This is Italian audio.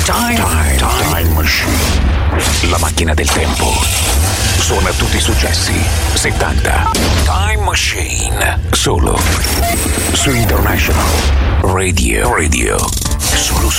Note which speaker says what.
Speaker 1: Time Machine. La macchina del tempo. Suona tutti i successi 70. Time Machine. Solo su International Radio. Solo su